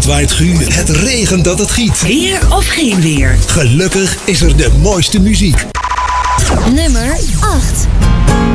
waait guur, het regent dat het giet. Weer of geen weer. Gelukkig is er de mooiste muziek. Nummer 8.